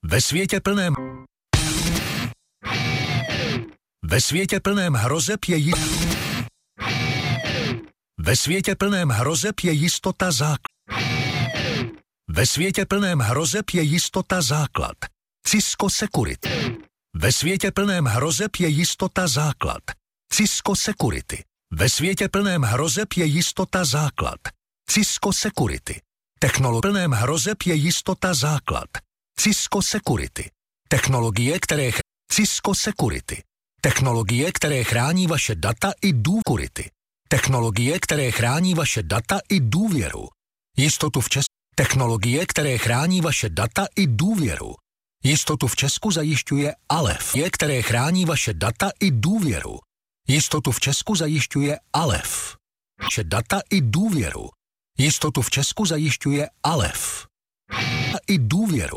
Ve světě plném hrozeb je Ve světě plném hrozeb je jistota základ. Ve světě plném hrozeb je jistota základ. Cisco Security. Ve světě plném hrozeb je jistota základ. Cisco Security. Ve světě plném hrozeb je jistota základ. Cisco Security. Plném hrozeb je jistota základ. Cisco Security. Cisco Security. Technologie, které chrání vaše data i důvěru. Technologie, které chrání vaše data i důvěru. Jistotu v Česku. Technologie, které chrání vaše data i důvěru. Jistotu v Česku zajišťuje Alef. Které chrání vaše data i důvěru. Jistotu v Česku zajišťuje Alef. Vaše data i důvěru. Jistotu v Česku zajišťuje Alef. I důvěru.